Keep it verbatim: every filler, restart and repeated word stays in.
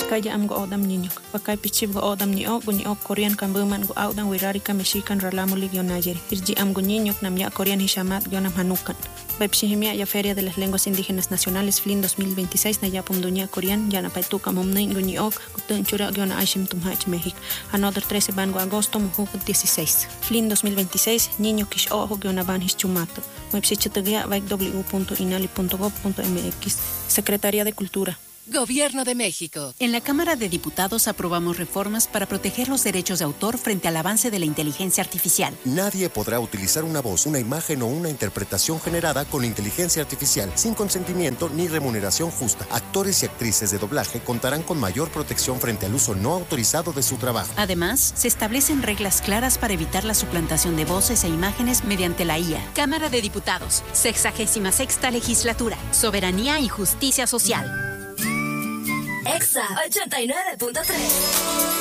Vizcaya am go odam niño. Pakay pichib go odam ni o, guni o Korean kan buman go audan wirarika mexican ralamulig yonayeri. Irji am go niño nam ya Korean hishamat yonam hanukan. Baipshihimia ya Feria de las Lenguas Indígenas Nacionales F L I N dos mil veintiséis na yapum dunia Korean yana paituka momnin guni o kutun chura yona aishim tumhach México. Another trece van go agosto mujuk dieciséis. F L I N dos mil veintiséis niño kish ojo yona van hischumato. Website w punto inali punto gov punto mx. Secretaría de Cultura. Gobierno de México. En la Cámara de Diputados aprobamos reformas para proteger los derechos de autor frente al avance de la inteligencia artificial. Nadie podrá utilizar una voz, una imagen o una interpretación generada con inteligencia artificial sin consentimiento ni remuneración justa. Actores y actrices de doblaje contarán con mayor protección frente al uso no autorizado de su trabajo. Además, se establecen reglas claras para evitar la suplantación de voces e imágenes mediante la I A. Cámara de Diputados, sexagésima sexta legislatura, soberanía y justicia social. Exa ochenta y nueve punto tres.